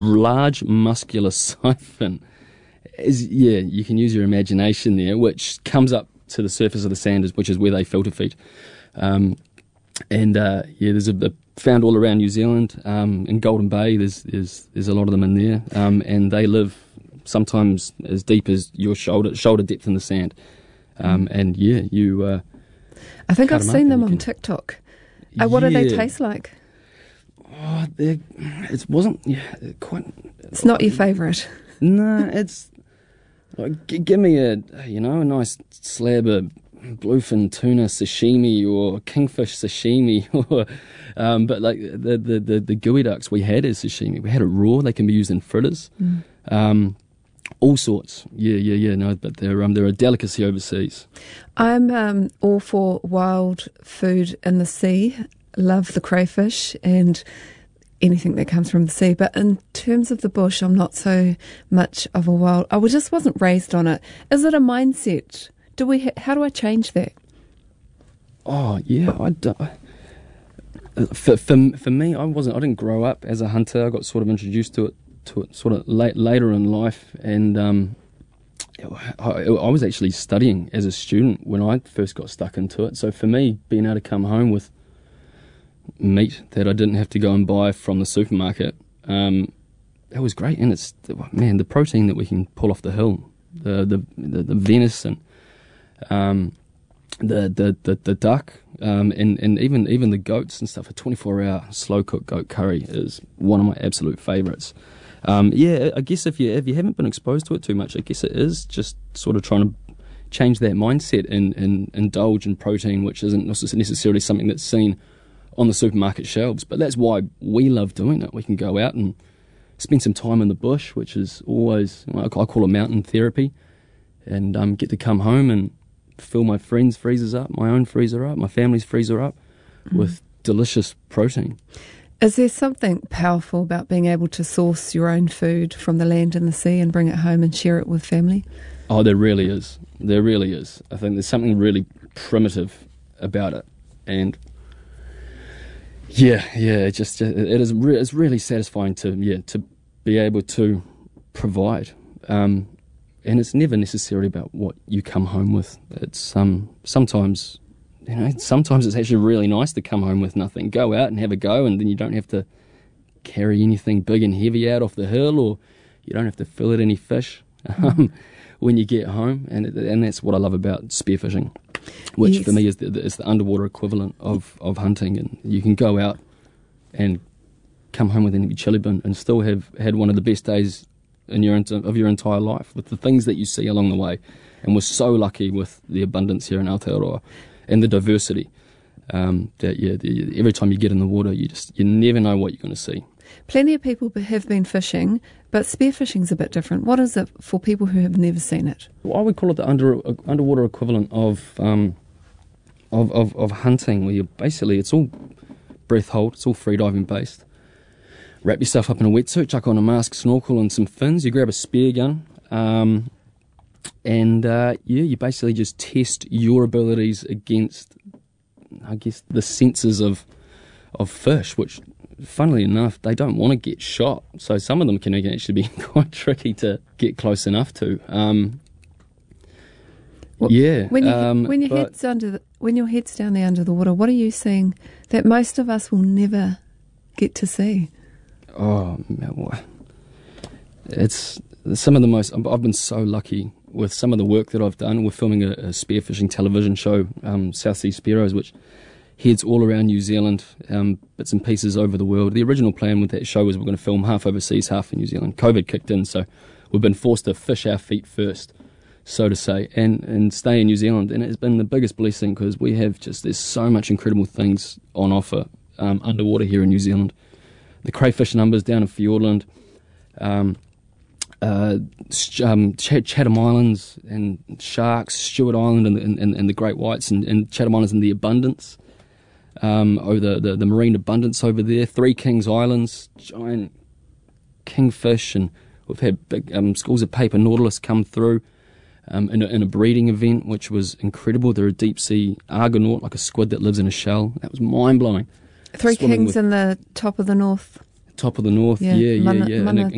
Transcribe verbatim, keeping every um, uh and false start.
large muscular siphon. Is, yeah, you can use your imagination there, which comes up to the surface of the sand, which is where they filter feed. Um, and uh, yeah, there's a, a found all around New Zealand. Um, in Golden Bay, there's there's there's a lot of them in there, um, and they live sometimes as deep as your shoulder shoulder depth in the sand. Um, and yeah, you. Uh, I think I've them seen them on can, TikTok. Uh, what yeah. do they taste like? Oh, it wasn't yeah, quite. It's not your favourite. No, it's like g- give me a you know a nice slab of bluefin tuna sashimi or kingfish sashimi, or um, but like the, the the the gooey ducks we had as sashimi, we had it raw. They can be used in fritters, mm. um, all sorts. Yeah, yeah, yeah. No, but they're um they're a delicacy overseas. I'm um, all for wild food in the sea. Love the crayfish and anything that comes from the sea. But in terms of the bush, I'm not so much of a wild. I just wasn't raised on it. Is it a mindset? Do we? Ha- how do I change that? Oh yeah, I do. For for for me, I wasn't. I didn't grow up as a hunter. I got sort of introduced to it to it sort of late later in life, and um, I, I was actually studying as a student when I first got stuck into it. So for me, being able to come home with meat that I didn't have to go and buy from the supermarket, um, that was great. And it's man, the protein that we can pull off the hill, the the the, the venison. Um, the, the, the, the duck, um, and, and even even the goats and stuff. A twenty-four hour slow cooked goat curry is one of my absolute favourites. Um, yeah, I guess if you if you haven't been exposed to it too much, I guess it is just sort of trying to change that mindset and, and indulge in protein, which isn't necessarily something that's seen on the supermarket shelves. But that's why we love doing it. We can go out and spend some time in the bush, which is always, I call it mountain therapy, and um, get to come home and fill my friends' freezers up, my own freezer up, my family's freezer up mm. with delicious protein. Is there something powerful about being able to source your own food from the land and the sea and bring it home and share it with family? Oh, there really is. There really is. I think there's something really primitive about it. And yeah, yeah, it just it is re- it's really satisfying to yeah to be able to provide. Um, And it's never necessarily about what you come home with. It's um sometimes, you know, sometimes it's actually really nice to come home with nothing. Go out and have a go, and then you don't have to carry anything big and heavy out off the hill, or you don't have to fillet any fish um, when you get home. And and that's what I love about spearfishing, which yes. for me is the, is the underwater equivalent of, of hunting. And you can go out and come home with an empty chili bin and still have had one of the best days in your of your entire life with the things that you see along the way. And we're so lucky with the abundance here in Aotearoa and the diversity um, that yeah the, every time you get in the water you just you never know what you're going to see. Plenty of people have been fishing, but spearfishing's a bit different. What is it for people who have never seen it? Well, I would call it the under, uh, underwater equivalent of, um, of of of hunting, where you basically it's all breath hold, it's all free diving based. Wrap yourself up in a wetsuit, chuck on a mask, snorkel and some fins, you grab a spear gun, um, and uh, yeah, you basically just test your abilities against, I guess, the senses of of fish, which, funnily enough, they don't want to get shot. So some of them can actually be quite tricky to get close enough to. Um, well, yeah. When, you, um, when, your but, head's under the, when your head's down there under the water, what are you seeing that most of us will never get to see? Oh, it's some of the most. I've been so lucky with some of the work that I've done. We're filming a, a spearfishing television show, um, South Sea Spearos, which heads all around New Zealand, um, bits and pieces over the world. The original plan with that show was we're going to film half overseas, half in New Zealand. COVID kicked in, so we've been forced to fish our feet first, so to say, and, and stay in New Zealand. And it's been the biggest blessing because we have just, there's so much incredible things on offer um, underwater here in New Zealand. The crayfish numbers down in Fiordland, um, uh, um, Ch- Chatham Islands and sharks, Stewart Island and, and, and the great whites, and, and Chatham Islands and the abundance, um, over the, the, the marine abundance over there. Three Kings Islands, giant kingfish, and we've had big um, schools of paper nautilus come through um, in, a, in a breeding event, which was incredible. They're a deep sea argonaut, like a squid that lives in a shell. That was mind blowing. Three Kings in the top of the north. Top of the north, yeah, yeah, Mana, yeah. Mana